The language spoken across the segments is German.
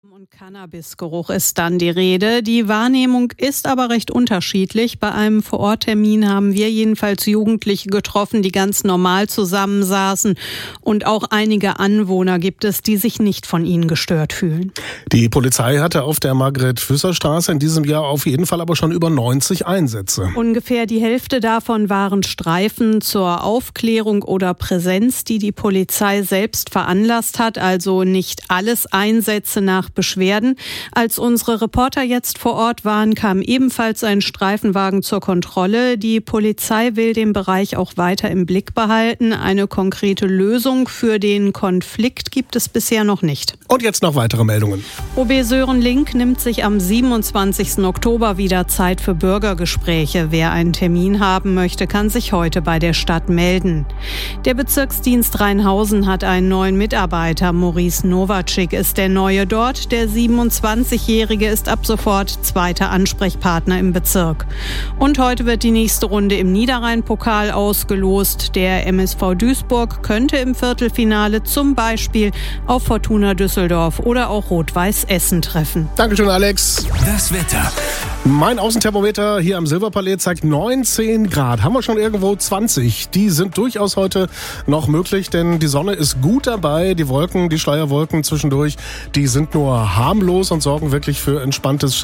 Und Cannabisgeruch ist dann die Rede. Die Wahrnehmung ist aber recht unterschiedlich. Bei einem Vororttermin haben wir jedenfalls Jugendliche getroffen, die ganz normal zusammensaßen. Und auch einige Anwohner gibt es, die sich nicht von ihnen gestört fühlen. Die Polizei hatte auf der Margret-Füsser-Straße in diesem Jahr auf jeden Fall aber schon über 90 Einsätze. Ungefähr die Hälfte davon waren Streifen zur Aufklärung oder Präsenz, die die Polizei selbst veranlasst hat. Also nicht alles Einsätze nach Beschwerden. Als unsere Reporter jetzt vor Ort waren, kam ebenfalls ein Streifenwagen zur Kontrolle. Die Polizei will den Bereich auch weiter im Blick behalten. Eine konkrete Lösung für den Konflikt gibt es bisher noch nicht. Und jetzt noch weitere Meldungen. OB Sören Link nimmt sich am 27. Oktober wieder Zeit für Bürgergespräche. Wer einen Termin haben möchte, kann sich heute bei der Stadt melden. Der Bezirksdienst Rheinhausen hat einen neuen Mitarbeiter. Maurice Nowacik ist der Neue dort. Der 27-Jährige ist ab sofort zweiter Ansprechpartner im Bezirk. Und heute wird die nächste Runde im Niederrhein-Pokal ausgelost. Der MSV Duisburg könnte im Viertelfinale zum Beispiel auf Fortuna Düsseldorf oder auch Rot-Weiß Essen treffen. Dankeschön, Alex. Das Wetter. Mein Außenthermometer hier am Silberpalais zeigt 19 Grad. Haben wir schon irgendwo 20? Die sind durchaus heute noch möglich, denn die Sonne ist gut dabei. Die Wolken, die Schleierwolken zwischendurch, die sind nur harmlos und sorgen wirklich für entspanntes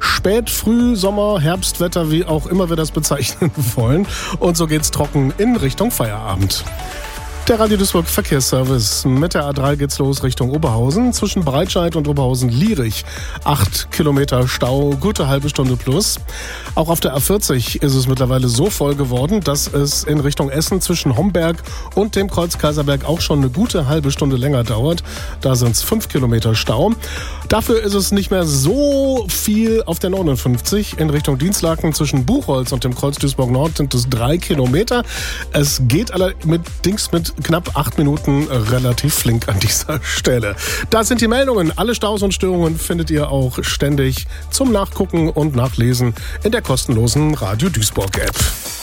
Spät-, Sommer-, Herbstwetter, wie auch immer wir das bezeichnen wollen. Und so geht's trocken in Richtung Feierabend. Der Radio Duisburg Verkehrsservice. Mit der A3 geht's los Richtung Oberhausen. Zwischen Breitscheid und Oberhausen-Lierich 8 Kilometer Stau, gute halbe Stunde plus. Auch auf der A40 ist es mittlerweile so voll geworden, dass es in Richtung Essen zwischen Homberg und dem Kreuz Kaiserberg auch schon eine gute halbe Stunde länger dauert. Da sind's 5 Kilometer Stau. Dafür ist es nicht mehr so viel auf der 59. In Richtung Dienstlaken zwischen Buchholz und dem Kreuz Duisburg Nord sind es 3 Kilometer. Es geht allerdings mit knapp 8 Minuten relativ flink an dieser Stelle. Das sind die Meldungen. Alle Staus und Störungen findet ihr auch ständig zum Nachgucken und Nachlesen in der kostenlosen Radio Duisburg App.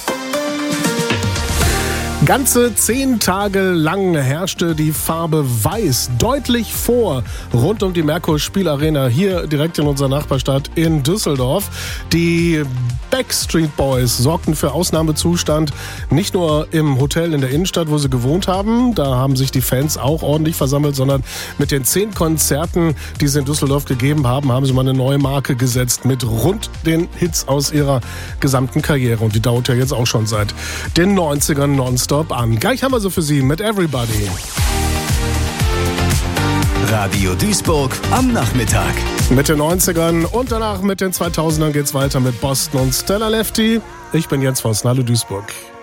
Ganze 10 Tage lang herrschte die Farbe Weiß deutlich vor rund um die Merkur-Spielarena hier direkt in unserer Nachbarstadt in Düsseldorf. Die Backstreet Boys sorgten für Ausnahmezustand, nicht nur im Hotel in der Innenstadt, wo sie gewohnt haben, da haben sich die Fans auch ordentlich versammelt, sondern mit den 10 Konzerten, die sie in Düsseldorf gegeben haben, haben sie mal eine neue Marke gesetzt mit rund den Hits aus ihrer gesamten Karriere. Und die dauert ja jetzt auch schon seit den 90ern nonstop an. Gleich haben wir so für Sie mit Everybody. Radio Duisburg am Nachmittag. Mit den 90ern und danach mit den 2000ern geht's weiter mit Boston und Stella Lefty. Ich bin Jens Vossen. Hallo Duisburg.